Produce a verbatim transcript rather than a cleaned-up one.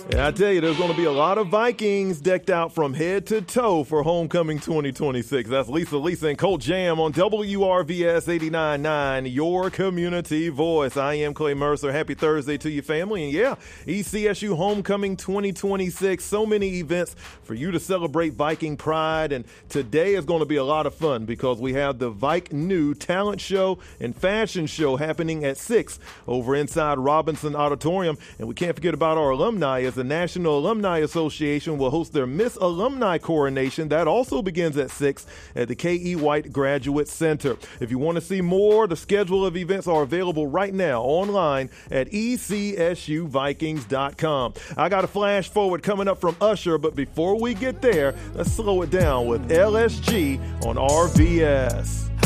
Yeah, I tell you, there's going to be a lot of Vikings decked out from head to toe for Homecoming twenty twenty-six. That's Lisa Lisa and Colt Jam on W R V S eighty-nine point nine, your community voice. I am Clay Mercer. Happy Thursday to your family. And yeah, E C S U Homecoming twenty twenty-six. So many events for you to celebrate Viking pride. And today is going to be a lot of fun because we have the Vike New Talent Show and Fashion Show happening at six over inside Robinson Auditorium. And we can't forget about our alumni as the National Alumni Association will host their Miss Alumni Coronation. That also begins at six at the K E. White Graduate Center. If you want to see more, the schedule of events are available right now online at E C S U Vikings dot com. I got a flash forward coming up from Usher, but before we get there, let's slow it down with L S G on R V S.